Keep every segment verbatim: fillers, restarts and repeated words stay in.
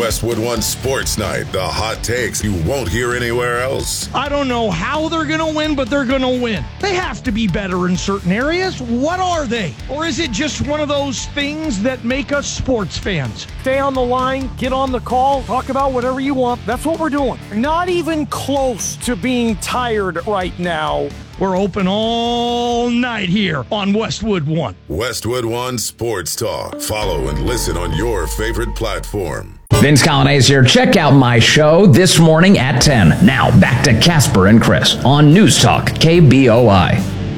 Westwood One Sports Night, the hot takes you won't hear anywhere else. I don't know how they're going to win, but they're going to win. They have to be better in certain areas. What are they? Or is it just one of those things that make us sports fans? Stay on the line, get on the call, talk about whatever you want. That's what we're doing. Not even close to being tired right now. We're open all night here on Westwood One. Westwood One Sports Talk. Follow and listen on your favorite platform. Vince Colonnese here. Check out my show this morning at ten. Now, back to Casper and Chris on News Talk K B O I.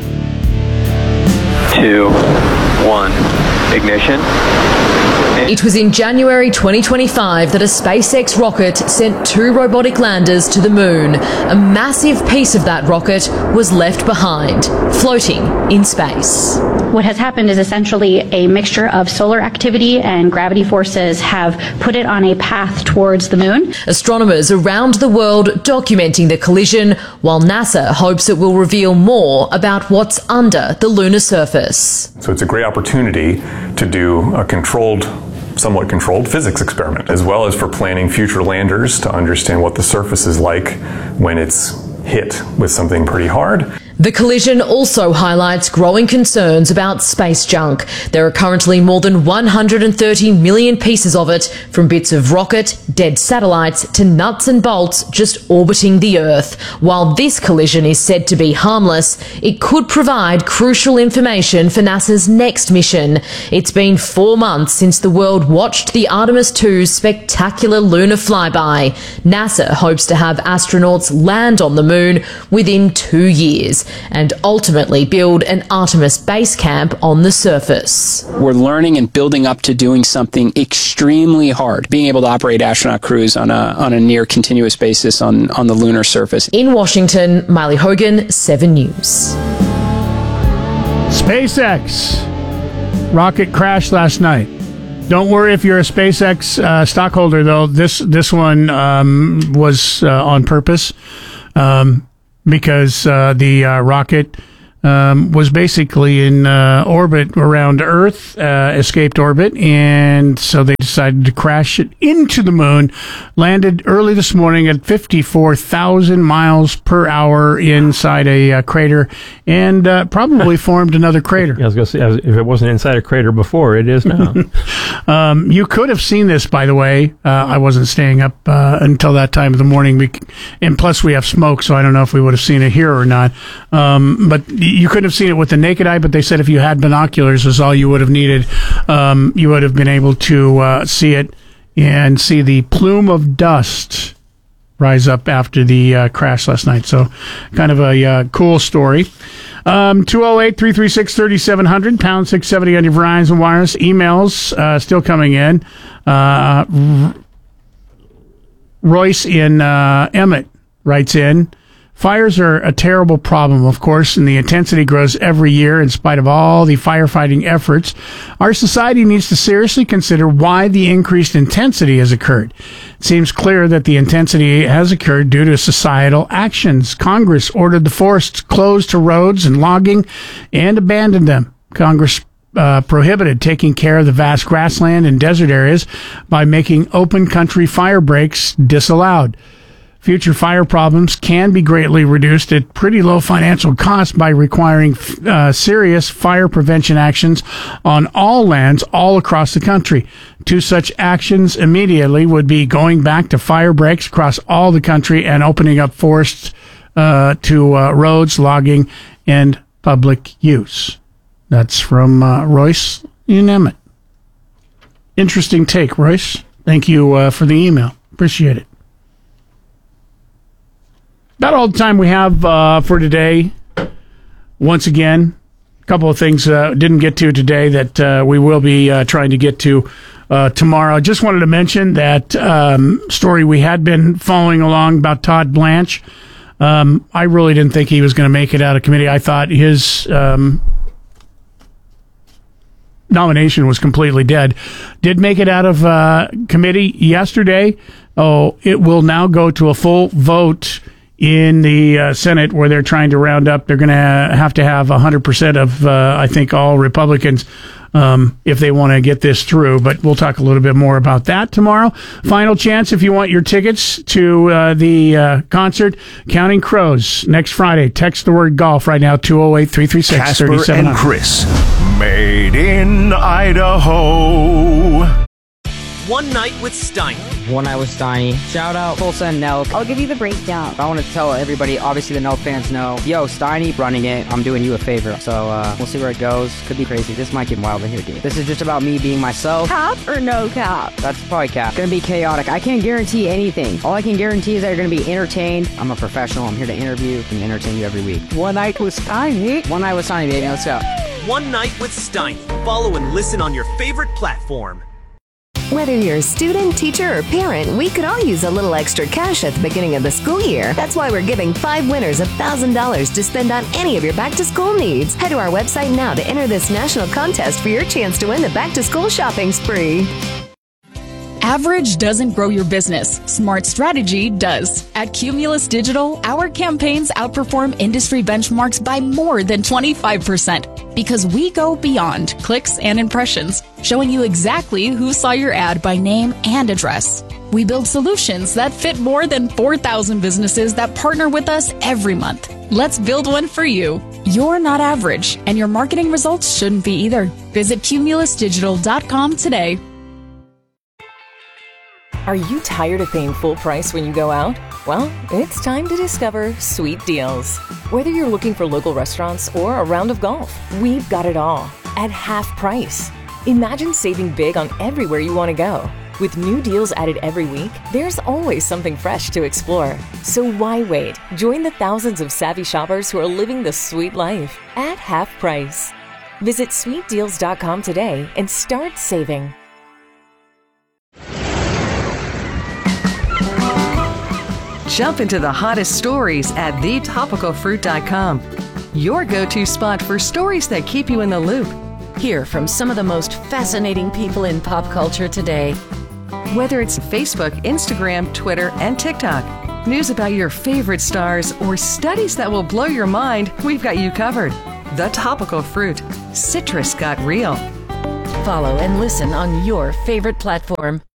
Two, one, ignition. It was in January twenty twenty-five that a SpaceX rocket sent two robotic landers to the moon. A massive piece of that rocket was left behind, floating in space. What has happened is essentially a mixture of solar activity and gravity forces have put it on a path towards the moon. Astronomers around the world documenting the collision, while NASA hopes it will reveal more about what's under the lunar surface. So it's a great opportunity to do a controlled somewhat controlled physics experiment, as well as for planning future landers to understand what the surface is like when it's hit with something pretty hard. The collision also highlights growing concerns about space junk. There are currently more than one hundred thirty million pieces of it, from bits of rocket, dead satellites, to nuts and bolts just orbiting the Earth. While this collision is said to be harmless, it could provide crucial information for NASA's next mission. It's been four months since the world watched the Artemis two's spectacular lunar flyby. NASA hopes to have astronauts land on the moon within two years. And ultimately build an Artemis base camp on the surface. We're learning and building up to doing something extremely hard, being able to operate astronaut crews on a on a near continuous basis on, on the lunar surface. In Washington, Miley Hogan, seven News. SpaceX rocket crashed last night. Don't worry if you're a SpaceX uh, stockholder, though. This this one um, was uh, on purpose. Um, because uh, the uh, rocket um, was basically in uh, orbit around Earth, uh, escaped orbit, and so they decided to crash it into the moon. Landed early this morning at fifty-four thousand miles per hour inside a uh, crater, and uh, probably formed another crater. I was going to say, if it wasn't inside a crater before, it is now. um, you could have seen this, by the way. Uh, I wasn't staying up uh, until that time of the morning, and plus we have smoke, so I don't know if we would have seen it here or not. Um, but you couldn't have seen it with the naked eye, but they said if you had binoculars was all you would have needed. Um, you would have been able to uh, see it and see the plume of dust rise up after the uh, crash last night. So kind of a uh, cool story. Um, two oh eight, three three six, three seven zero zero, pound six seventy on your Verizon Wireless. Emails uh, still coming in. Uh, R- Royce in uh, Emmett writes in, fires are a terrible problem, of course, and the intensity grows every year in spite of all the firefighting efforts. Our society needs to seriously consider why the increased intensity has occurred. It seems clear that the intensity has occurred due to societal actions. Congress ordered the forests closed to roads and logging and abandoned them. Congress Uh, prohibited taking care of the vast grassland and desert areas by making open country fire breaks disallowed. Future fire problems can be greatly reduced at pretty low financial cost by requiring uh, serious fire prevention actions on all lands all across the country. Two such actions immediately would be going back to fire breaks across all the country and opening up forests uh, to uh, roads, logging, and public use. That's from uh, Royce in Emmett. Interesting take, Royce. Thank you uh, for the email. Appreciate it. About all the time we have uh, for today. Once again, a couple of things uh, didn't get to today that uh, we will be uh, trying to get to uh, tomorrow. Just wanted to mention that um, story we had been following along about Todd Blanche. Um, I really didn't think he was going to make it out of committee. I thought his Um, nomination was completely dead. Did make it out of uh, committee yesterday. Oh, it will now go to a full vote in the uh, Senate, where they're trying to round up. They're going to have to have one hundred percent of, uh, I think, all Republicans um, if they want to get this through. But we'll talk a little bit more about that tomorrow. Final chance if you want your tickets to uh, the uh, concert, Counting Crows, next Friday. Text the word golf right now, two oh eight, three three six, three seven hundred. Casper and Chris, made in Idaho. One Night with Steiny. One Night with Steiny. Shout out Tulsa and Nelk. I'll give you the breakdown. I want to tell everybody, obviously the Nelk fans know, yo, Steiny running it, I'm doing you a favor. So uh, we'll see where it goes. Could be crazy. This might get wild in here, dude. This is just about me being myself. Cap or no cap? That's probably cap. It's gonna be chaotic. I can't guarantee anything. All I can guarantee is that you're gonna be entertained. I'm a professional. I'm here to interview and entertain you every week. One Night with Steiny. One Night with Steiny, baby. Let's go. One Night with Steiny. Follow and listen on your favorite platform. Whether you're a student, teacher, or parent, we could all use a little extra cash at the beginning of the school year. That's why we're giving five winners one thousand dollars to spend on any of your back-to-school needs. Head to our website now to enter this national contest for your chance to win the back-to-school shopping spree. Average doesn't grow your business. Smart strategy does. At Cumulus Digital, our campaigns outperform industry benchmarks by more than twenty-five percent because we go beyond clicks and impressions, showing you exactly who saw your ad by name and address. We build solutions that fit more than four thousand businesses that partner with us every month. Let's build one for you. You're not average, and your marketing results shouldn't be either. Visit cumulus digital dot com today. Are you tired of paying full price when you go out? Well, it's time to discover Sweet Deals. Whether you're looking for local restaurants or a round of golf, we've got it all at half price. Imagine saving big on everywhere you want to go. With new deals added every week, there's always something fresh to explore. So why wait? Join the thousands of savvy shoppers who are living the sweet life at half price. Visit sweet deals dot com today and start saving. Jump into the hottest stories at the topical fruit dot com. Your go-to spot for stories that keep you in the loop. Hear from some of the most fascinating people in pop culture today. Whether it's Facebook, Instagram, Twitter, and TikTok, news about your favorite stars, or studies that will blow your mind, we've got you covered. The Topical Fruit. Citrus got real. Follow and listen on your favorite platform.